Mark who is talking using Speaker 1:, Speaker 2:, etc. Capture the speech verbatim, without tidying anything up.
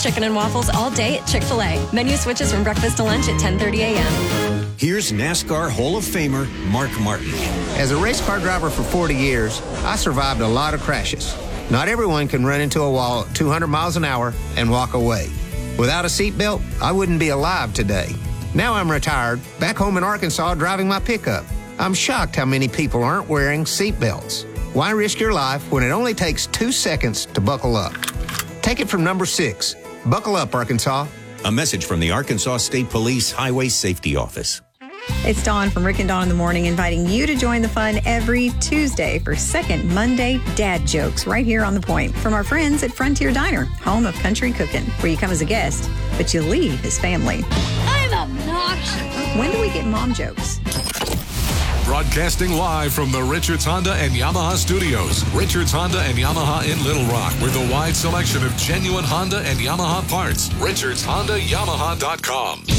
Speaker 1: chicken and waffles all day at Chick-fil-A. Menu switches from breakfast to lunch at ten thirty a.m.
Speaker 2: Here's NASCAR Hall of Famer Mark Martin.
Speaker 3: As a race car driver for forty years, I survived a lot of crashes. Not everyone can run into a wall at two hundred miles an hour and walk away. Without a seatbelt, I wouldn't be alive today. Now I'm retired, back home in Arkansas driving my pickup. I'm shocked how many people aren't wearing seatbelts. Why risk your life when it only takes two seconds to buckle up? Take it from number six. Buckle up, Arkansas.
Speaker 2: A message from the Arkansas State Police Highway Safety Office.
Speaker 4: It's Dawn from Rick and Dawn in the Morning, inviting you to join the fun every Tuesday for Second Monday Dad Jokes right here on The Point from our friends at Frontier Diner, home of country cooking, where you come as a guest, but you leave as family.
Speaker 5: I'm obnoxious.
Speaker 4: When do we get mom jokes?
Speaker 6: Broadcasting live from the Richards Honda and Yamaha studios. Richards Honda and Yamaha in Little Rock with a wide selection of genuine Honda and Yamaha parts. Richards Honda Yamaha dot com.